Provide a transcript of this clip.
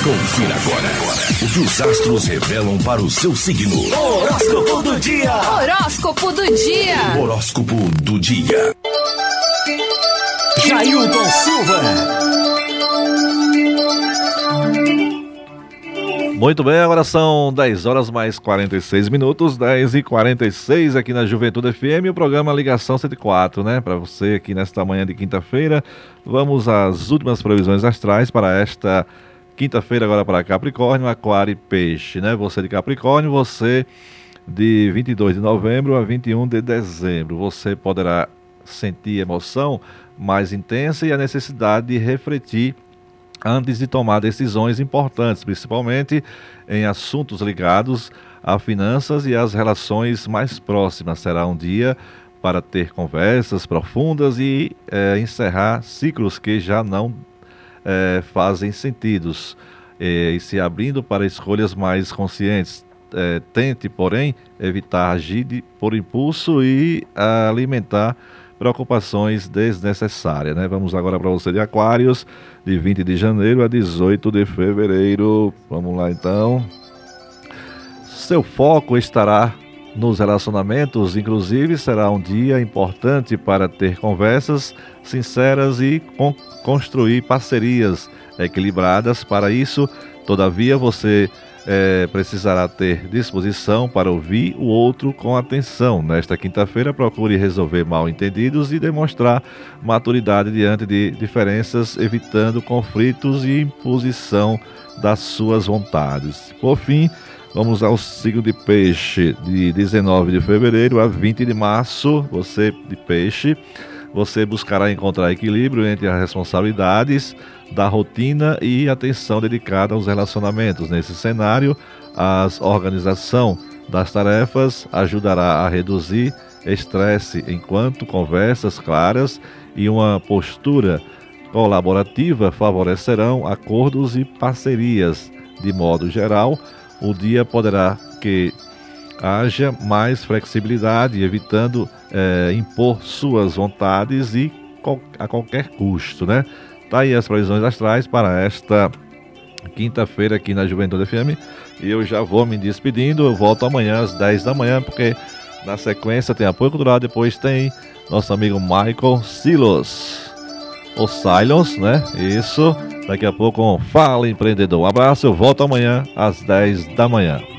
Confira agora o que os astros revelam para o seu signo. Horóscopo do dia. Horóscopo do dia. Horóscopo do dia. Jailton Silva. Muito bem, agora são 10 horas mais 46 minutos, 10h46 aqui na Juventude FM, o programa Ligação 104, né? Para você aqui nesta manhã de quinta-feira. Vamos às últimas previsões astrais para esta quinta-feira, agora para Capricórnio, Aquário e Peixe, né? Você de Capricórnio, você de 22 de novembro a 21 de dezembro. Você poderá sentir emoção mais intensa e a necessidade de refletir antes de tomar decisões importantes, principalmente em assuntos ligados a finanças e às relações mais próximas. Será um dia para ter conversas profundas e encerrar ciclos que já não fazem sentidos e se abrindo para escolhas mais conscientes. Tente, porém, evitar agir por impulso e alimentar preocupações desnecessárias, né? Vamos agora para você de Aquários, de 20 de janeiro a 18 de fevereiro. Vamos lá então. Seu foco estará nos relacionamentos, inclusive será um dia importante para ter conversas sinceras e construir parcerias equilibradas. Para isso, todavia, você precisará ter disposição para ouvir o outro com atenção. Nesta quinta-feira, procure resolver mal-entendidos e demonstrar maturidade diante de diferenças, evitando conflitos e imposição das suas vontades. Por fim, vamos ao signo de Peixe, de 19 de fevereiro a 20 de março. Você de Peixe, você buscará encontrar equilíbrio entre as responsabilidades da rotina e atenção dedicada aos relacionamentos. Nesse cenário, a organização das tarefas ajudará a reduzir estresse, enquanto conversas claras e uma postura colaborativa favorecerão acordos e parcerias. De modo geral, o dia poderá que haja mais flexibilidade, evitando impor suas vontades e a qualquer custo, né? Tá aí as previsões astrais para esta quinta-feira aqui na Juventude FM. E eu já vou me despedindo. Eu volto amanhã às 10 da manhã, porque na sequência tem apoio cultural. Depois tem nosso amigo Michael Silos, ou Silence, né? Isso. Daqui a pouco Fala Empreendedor. Um abraço. Eu volto amanhã às 10 da manhã.